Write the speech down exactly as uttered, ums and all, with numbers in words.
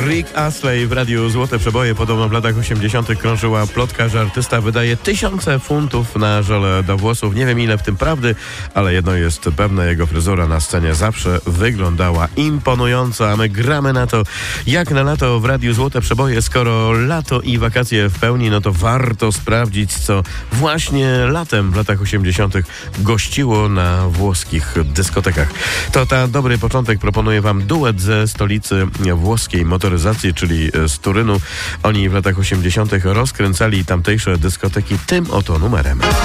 Rick Astley w radiu Złote Przeboje. Podobno w latach osiemdziesiątych krążyła plotka, że artysta wydaje tysiące funtów na żele do włosów. Nie wiem, ile w tym prawdy, ale jedno jest pewne, jego fryzura na scenie zawsze wyglądała imponująco, a my gramy na to, jak na lato w radiu Złote Przeboje. Skoro lato i wakacje w pełni, no to warto sprawdzić, co właśnie latem w latach osiemdziesiątych gościło na włoskich dyskotekach. To ta dobry początek. Proponuję wam duet ze stolicy włoskiej motoryzacji, czyli z Turynu. Oni w latach osiemdziesiątych rozkręcali tamtejsze dyskoteki tym oto numerem.